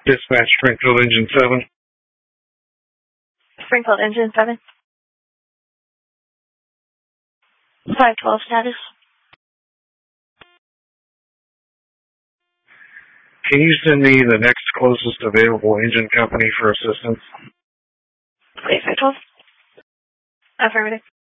Dispatch Springfield Engine 7. Springfield Engine 7. 512 status. Can you send me the next closest available engine company for assistance? Wait, 512? Affirmative.